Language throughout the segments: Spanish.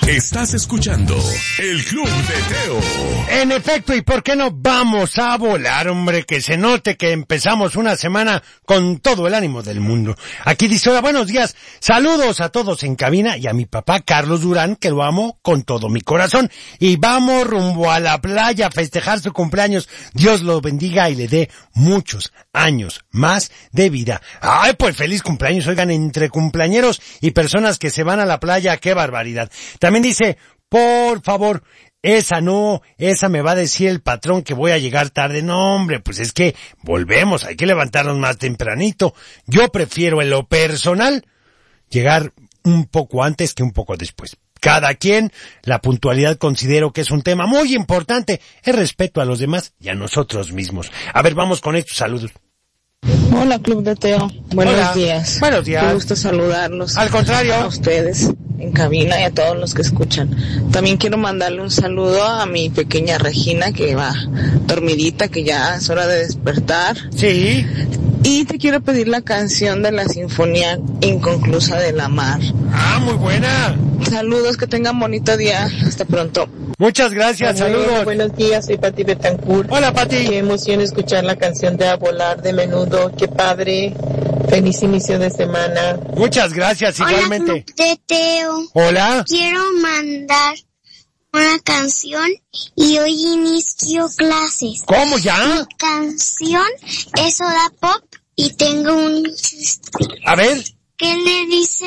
Estás escuchando el Club de Teo. En efecto, ¿y por qué no vamos a volar, hombre? Que se note que empezamos una semana con todo el ánimo del mundo. Aquí dice, hola, buenos días, saludos a todos en cabina y a mi papá Carlos Durán, que lo amo con todo mi corazón. Y vamos rumbo a la playa a festejar su cumpleaños. Dios lo bendiga y le dé muchos años más de vida. Ay, pues feliz cumpleaños, oigan, entre cumpleañeros y personas que se van a la playa, qué barbaridad. También dice, por favor, esa me va a decir el patrón que voy a llegar tarde. No, hombre, pues es que volvemos, hay que levantarnos más tempranito. Yo prefiero en lo personal llegar un poco antes que un poco después. Cada quien, la puntualidad considero que es un tema muy importante, el respeto a los demás y a nosotros mismos. A ver, vamos con estos saludos. Hola, Club de Teo. Buenos días. Buenos días. Qué gusto saludarlos. Al contrario. A ustedes en cabina y a todos los que escuchan. También quiero mandarle un saludo a mi pequeña Regina, que va dormidita, que ya es hora de despertar. Sí. Y te quiero pedir la canción de la Sinfonía Inconclusa de la Mar. Ah, muy buena. Saludos, que tengan bonito día. Hasta pronto. Muchas gracias, saludos. Buenos días, soy Pati Betancourt. Hola, Pati. Qué emoción escuchar la canción de A Volar de Menudo. Qué padre. Feliz inicio de semana. Muchas gracias, igualmente. Hola, Club de Teo. Hola. Quiero mandar una canción y hoy inicio clases. ¿Cómo ya? Mi canción es Soda Pop y tengo un chiste. A ver. ¿Qué le dice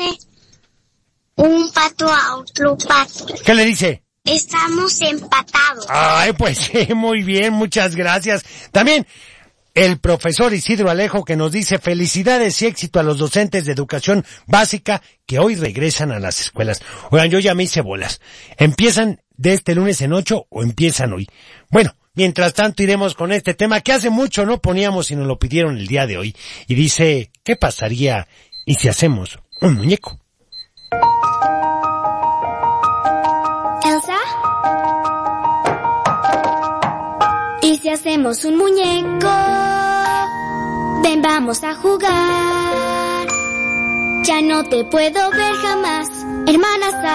un pato a otro pato? ¿Qué le dice? Estamos empatados. Ay, pues sí, muy bien, muchas gracias. También el profesor Isidro Alejo, que nos dice felicidades y éxito a los docentes de educación básica que hoy regresan a las escuelas. Oigan, yo ya me hice bolas. ¿Empiezan de este lunes en 8 o empiezan hoy? Bueno, mientras tanto iremos con este tema que hace mucho no poníamos y nos lo pidieron el día de hoy. Y dice, ¿qué pasaría y si hacemos un muñeco? ¿Elsa? ¿Y si hacemos un muñeco? Ven, vamos a jugar. Ya no te puedo ver jamás, hermana.